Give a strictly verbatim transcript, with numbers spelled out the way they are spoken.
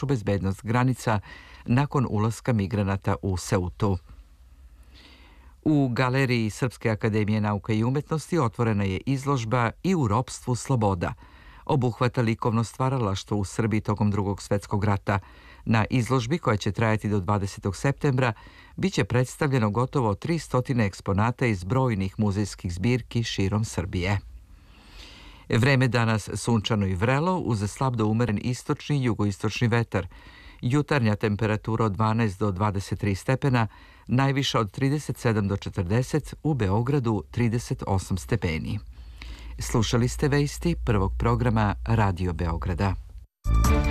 jaču bezbednost granica nakon ulaska migranata u Ceutu. U Galeriji Srpske akademije nauka i umetnosti otvorena je izložba I u ropstvu sloboda. Obuhvata likovno stvaralaštvo u Srbiji tokom Drugog svetskog rata. Na izložbi, koja će trajati do dvadesetog septembra, biće predstavljeno gotovo tristo eksponata iz brojnih muzejskih zbirki širom Srbije. Vreme danas sunčano i vrelo, uz slab do umeren istočni i jugoistočni vetar. Jutarnja temperatura od dvanaest do dvadeset tri stepena, najviša od trideset sedam do četrdeset, u Beogradu trideset osam stepeni. Slušali ste vesti prvog programa Radio Beograda.